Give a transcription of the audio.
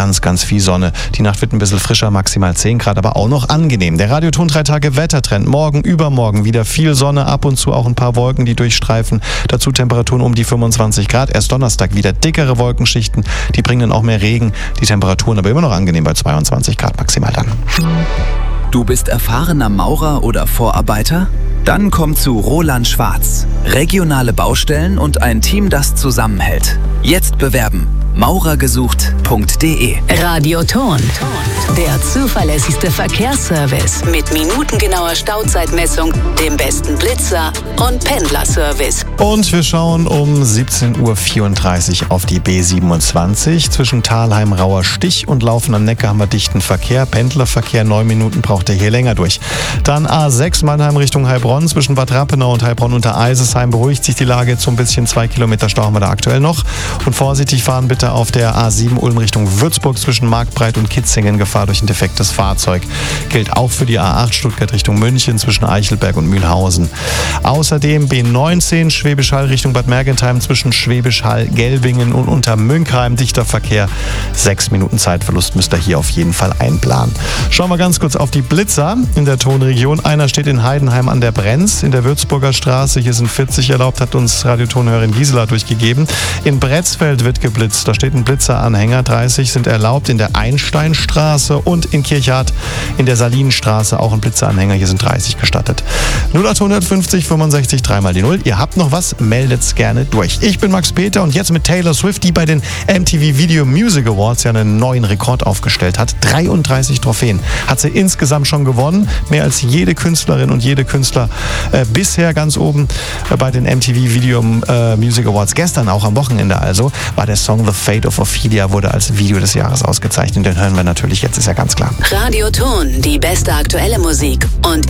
ganz, ganz viel Sonne. Die Nacht wird ein bisschen frischer, maximal 10 Grad, aber auch noch angenehm. Der Radioton 3 Tage Wettertrend. Morgen, übermorgen wieder viel Sonne, ab und zu auch ein paar Wolken, die durchstreifen. Dazu Temperaturen um die 25 Grad. Erst Donnerstag wieder dickere Wolkenschichten. Die bringen dann auch mehr Regen. Die Temperaturen aber immer noch angenehm bei 22 Grad maximal dann. Du bist erfahrener Maurer oder Vorarbeiter? Dann komm zu Roland Schwarz. Regionale Baustellen und ein Team, das zusammenhält. Jetzt bewerben. maurergesucht.de. Radioton. Der zuverlässigste Verkehrsservice mit minutengenauer Stauzeitmessung, dem besten Blitzer und Pendlerservice. Und wir schauen um 17.34 Uhr auf die B27. Zwischen Thalheim-Rauer Stich und Laufen am Neckar haben wir dichten Verkehr. Pendlerverkehr, 9 Minuten braucht er hier länger durch. Dann A6 Mannheim Richtung Heilbronn. Zwischen Bad Rappenau und Heilbronn unter Eisesheim beruhigt sich die Lage jetzt so ein bisschen. 2 Kilometer Stau haben wir da aktuell noch. Und vorsichtig fahren bitte auf der A7 Ulm Richtung Würzburg zwischen Marktbreit und Kitzingen. Gefahr durch ein defektes Fahrzeug. Gilt auch für die A8 Stuttgart Richtung München zwischen Eichelberg und Mühlhausen. Außerdem B19 Schwäbisch Hall Richtung Bad Mergentheim zwischen Schwäbisch Hall, Gelbingen und Untermünkheim. Dichter Verkehr. 6 Minuten Zeitverlust müsst ihr hier auf jeden Fall einplanen. Schauen wir ganz kurz auf die Blitzer in der Tonregion. Einer steht in Heidenheim an der Brenz in der Würzburger Straße. Hier sind 40 erlaubt, hat uns Radiotonhörerin Gisela durchgegeben. In Bretzfeld wird geblitzt. Da steht ein Blitzeranhänger. 30 sind erlaubt in der Einsteinstraße und in Kirchhardt in der Salinenstraße auch ein Blitzeranhänger. Hier sind 30 gestattet. 0850 65 3 mal die 0. Ihr habt noch was? Meldet's gerne durch. Ich bin Max Peter und jetzt mit Taylor Swift, die bei den MTV Video Music Awards ja einen neuen Rekord aufgestellt hat. 33 Trophäen hat sie insgesamt schon gewonnen. Mehr als jede Künstlerin und jede Künstler bisher ganz oben bei den MTV Video Music Awards. Gestern auch am Wochenende also war der Song The Fate of Ophelia, wurde als Video des Jahres ausgezeichnet. Den hören wir natürlich jetzt, ist ja ganz klar. Radioton, die beste aktuelle Musik und